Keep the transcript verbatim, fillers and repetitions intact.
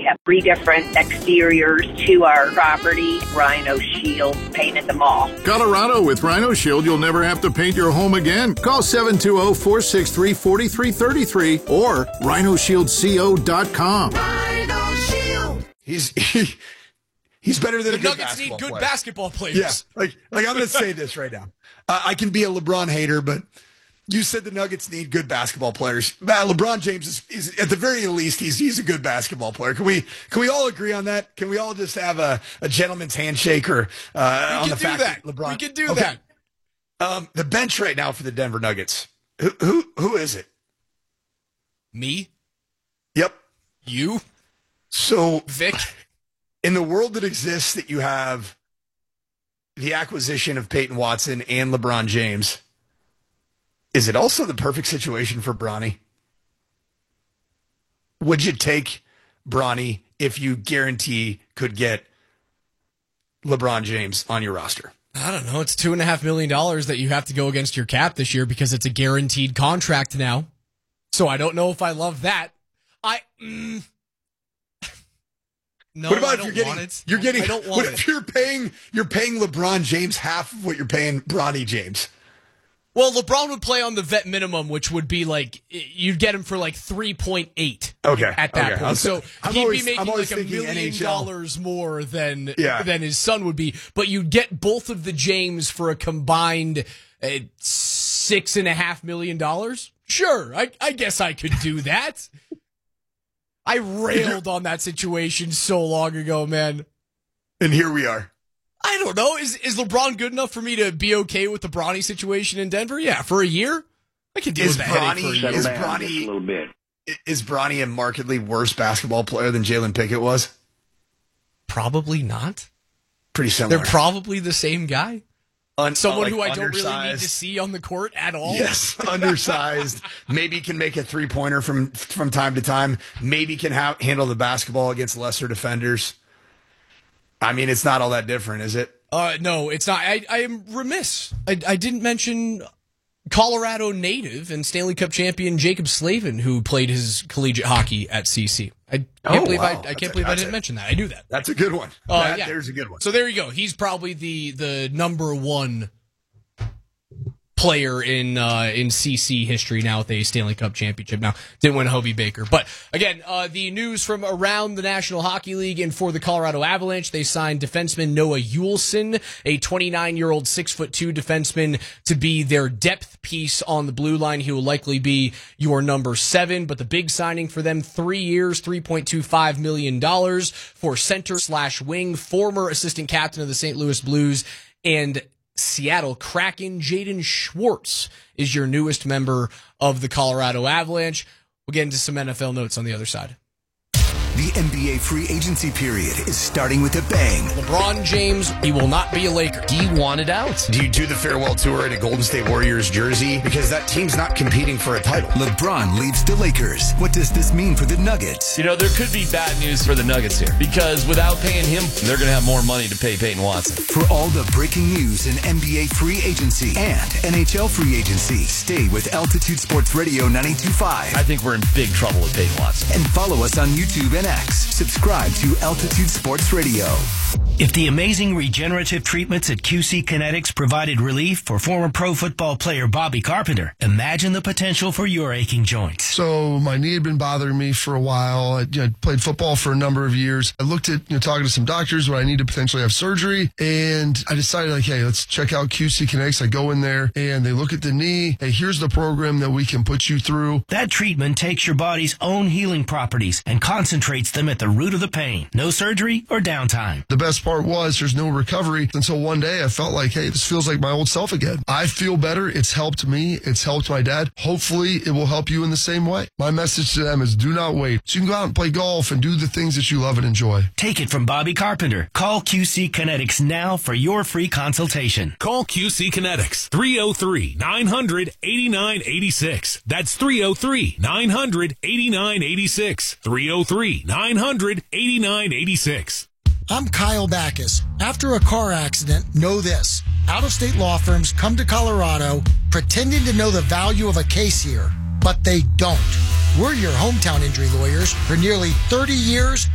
have three different exteriors to our property. Rhino Shield painted them all. Colorado, with Rhino Shield, you'll never have to paint your home again. Call seven two zero, four six three, four three three three or rhino shield co dot com. Rhino Shield. He's he, he's better than the a good Nuggets basketball need good player. basketball players. Yeah, like like I'm going to say this right now. Uh, I can be a LeBron hater, but you said the Nuggets need good basketball players. Uh, LeBron James is, is, at the very least, he's he's a good basketball player. Can we can we all agree on that? Can we all just have a, a gentleman's handshake or uh, on the fact that. that LeBron? We can do okay. that. Um, the bench right now for the Denver Nuggets. Who who who is it? Me? Yep. You? So Vic? In the world that exists, that you have the acquisition of Peyton Watson and LeBron James. Is it also the perfect situation for Bronny? Would you take Bronny if you guarantee could get LeBron James on your roster? I don't know. It's two and a half million dollars that you have to go against your cap this year because it's a guaranteed contract now. So I don't know if I love that. I mm, no. What about I if don't you're getting want it. you're getting? I don't want what it. if you're paying you're paying LeBron James half of what you're paying Bronny James? Well, LeBron would play on the vet minimum, which would be like you'd get him for like three point eight. Okay, at that okay. point, so I'm he'd always, be making like a thinking million N H L. dollars more than Yeah. than his son would be. But you get both of the James for a combined uh, six and a half million dollars. Sure, I, I guess I could do that. I railed on that situation so long ago, man. And here we are. I don't know. Is is LeBron good enough for me to be okay with the Bronny situation in Denver? Yeah, for a year, I can deal Is with that headache Bronny for a year. is Bronny a little bit? Is Bronny a markedly worse basketball player than Jalen Pickett was? Probably not. Pretty similar. They're probably the same guy. Un- Someone like who I don't really need undersized. to see on the court at all. Yes, undersized. Maybe can make a three pointer from from time to time. Maybe can ha- handle the basketball against lesser defenders. I mean, it's not all that different, is it? Uh, no, it's not. I, I am remiss. I, I didn't mention Colorado native and Stanley Cup champion Jacob Slavin, who played his collegiate hockey at C C. I can't Oh, believe wow. I, I That's can't a- believe I that's didn't a- mention that. I knew that. That's a good one. Uh, that, yeah. There's a good one. So there you go. He's probably the the number one player in uh, in C C history now with a Stanley Cup championship. Now, didn't win Hobie Baker. But again, uh, the news from around the National Hockey League and for the Colorado Avalanche, they signed defenseman Noah Juulsen, a twenty-nine-year-old six foot two defenseman, to be their depth piece on the blue line. He will likely be your number seven, but the big signing for them, three years, three point two five million dollars for center slash wing, former assistant captain of the Saint Louis Blues and Seattle Kraken, Jaden Schwartz is your newest member of the Colorado Avalanche. We'll get into some N F L notes on the other side. The N B A free agency period is starting with a bang. LeBron James, he will not be a Laker. He wanted out. Do you do the farewell tour in a Golden State Warriors jersey? Because that team's not competing for a title. LeBron leaves the Lakers. What does this mean for the Nuggets? You know, there could be bad news for the Nuggets here because without paying him, they're going to have more money to pay Peyton Watson. For all the breaking news in N B A free agency and N H L free agency, stay with Altitude Sports Radio ninety-two point five. I think we're in big trouble with Peyton Watson. And follow us on YouTube and X. Subscribe to Altitude Sports Radio. If the amazing regenerative treatments at Q C Kinetics provided relief for former pro football player Bobby Carpenter, imagine the potential for your aching joints. So my knee had been bothering me for a while. I you know, played football for a number of years. I looked at, you know, talking to some doctors when I need to potentially have surgery, and I decided, like, hey, let's check out Q C Kinetics. I go in there, and they look at the knee. Hey, here's the program that we can put you through. That treatment takes your body's own healing properties and concentrates them at the root of the pain. No surgery or downtime. The best part was there's no recovery until one day I felt like, hey, this feels like my old self again. I feel better. It's helped me. It's helped my dad. Hopefully it will help you in the same way. My message to them is do not wait. So you can go out and play golf and do the things that you love and enjoy. Take it from Bobby Carpenter. Call Q C Kinetics now for your free consultation. Call Q C Kinetics, three oh three, nine hundred, eighty-nine eighty-six. That's three oh three, nine hundred, eighty-nine eighty-six. three oh three, nine hundred, eighty-nine eighty-six. I'm Kyle Backus. After a car accident, know this. Out-of-state law firms come to Colorado pretending to know the value of a case here, but they don't. We're your hometown injury lawyers for nearly thirty years